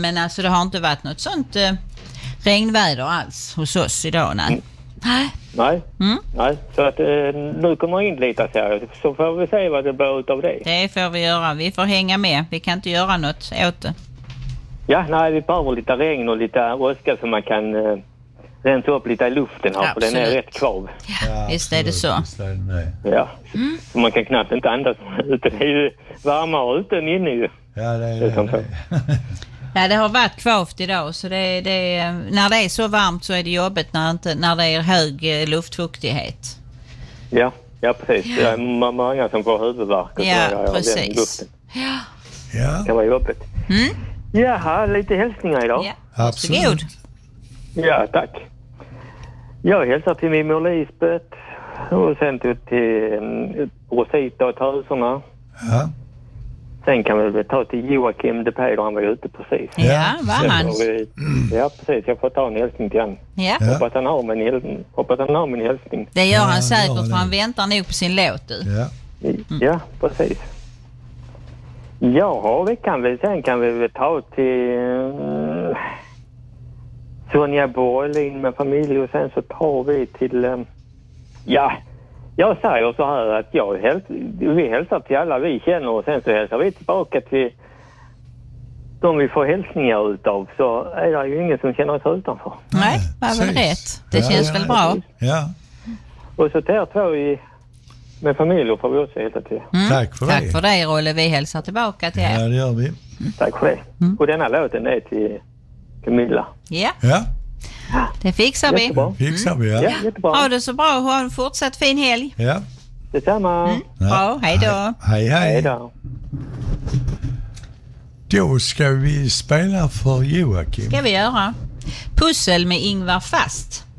men alltså det har inte varit något sånt regnväder alls hos oss idag. Nej. Nej, så att nu kommer in lite så här, så får vi se vad det blir utav det. Det får vi göra, vi får hänga med, vi kan inte göra något åt det. Ja, nej, vi behöver lite regn och lite åska så man kan rensa upp lite i luften här, för den är rätt kvav. Ja, visst är det så. Ja, så man kan knappt inte andas ute, det är ju varmare ute än inne ju. Ja, det är det. Ja, det har varit kvavt idag, så när det är så varmt så är det jobbigt när det är hög luftfuktighet. Ja, precis. Det är många som får huvudvärk. Ja, precis. Ja. Det kan vara jobbigt. Jaha, lite hälsningar idag. Ja, absolut. Ja, tack. Jag hälsar till min mor Lisbeth och sen till Rosita och Töserna. Ja. Sen kan vi väl ta till Joakim de Peder, han var ute precis. Ja, var han? Ja, precis. Jag får ta en hälsning till han. Ja. Hoppas han har min hälsning. Det gör han säkert, för han väntar nog på sin låt. Ja, precis. Ja, sen kan vi väl ta till Sonja Borlin med familj och sen så tar vi till... jag säger så här att vi hälsar till alla vi känner och sen så hälsar vi tillbaka till de vi får hälsningar utav, så är det ju ingen som känner sig utanför. Nej, var väl rätt. Det känns väl bra. Ja. Och så där två med familj får vi också hälsa till. Tack för det. Tack för det, Rolle. Vi hälsar tillbaka till er. Ja, det gör vi. Tack för det. Och denna låten är till Camilla. Ja. Det fixar vi. Ja, jättebra. Ha det så bra. Ha en fortsatt fin helg. Ja. Detsamma. Bra, hej då. Hej då. Då ska vi spela för Joakim. Ska vi göra. Pussel med Ingvar Fast.